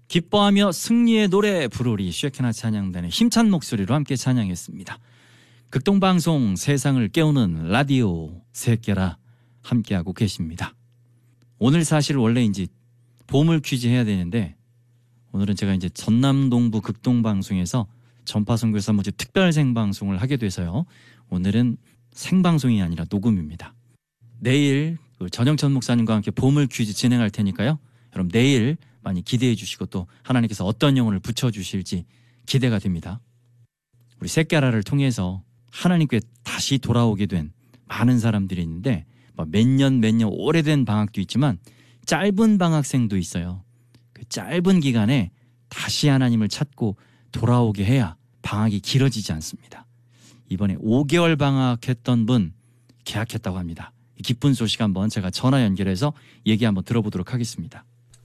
기뻐하며 승리의 노래 부르리 쉐케나 찬양단의 힘찬 목소리로 함께 찬양했습니다. 극동방송 세상을 깨우는 라디오 새끼라 함께하고 계십니다. 오늘 사실 원래 이제 보물 퀴즈 해야 되는데 오늘은 제가 이제 전남동부 극동방송에서 전파선교사 모집 특별 생방송을 하게 돼서요. 오늘은 생방송이 아니라 녹음입니다. 내일 전영천 목사님과 함께 보물 퀴즈 진행할 테니까요. 여러분 내일 많이 기대해 주시고 또 하나님께서 어떤 영혼을 붙여주실지 기대가 됩니다. 우리 새끼라를 통해서 하나님께 다시 돌아오게 된 많은 사람들이 있는데 몇 년 오래된 방학도 있지만 짧은 방학생도 있어요. 그 짧은 기간에 다시 하나님을 찾고 돌아오게 해야 방학이 길어지지 않습니다. 이번에 5개월 방학했던 분 개학했다고 합니다. 이 기쁜 소식 한번 제가 전화 연결해서 얘기 한번 들어보도록 하겠습니다.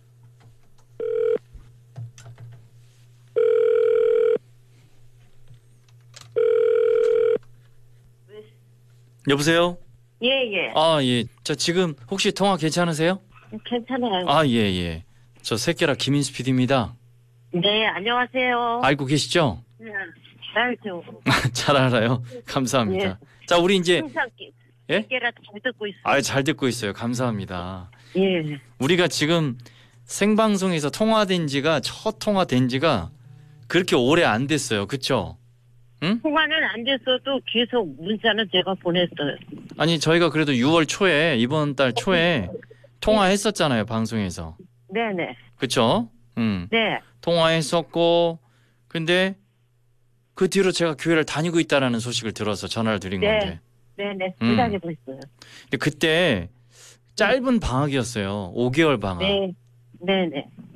여보세요? 예. 아, 예. 저 지금 혹시 통화 괜찮으세요? 괜찮아요. 아, 예. 저 새끼라 김인수 PD입니다. 네, 안녕하세요. 알고 계시죠? 네, 알죠. 잘 알아요. 감사합니다. 예. 자, 우리 이제 항상 예? 깨라 잘 듣고 있어요. 아, 잘 듣고 있어요. 감사합니다. 예. 우리가 지금 생방송에서 첫 통화된 지가 그렇게 오래 안 됐어요. 그쵸? 응? 통화는 안 됐어도 계속 문자는 제가 보냈어요. 아니, 저희가 그래도 6월 초에, 이번 달 초에 통화했었잖아요. 방송에서. 네네. 그쵸? 네. 통화했었고, 근데 그 뒤로 제가 교회를 다니고 있다라는 소식을 들어서 전화를 드린 건데. 네네. 기다리고 있어요. 근데 그때 짧은 방학이었어요. 5개월 방학. 네. 네네.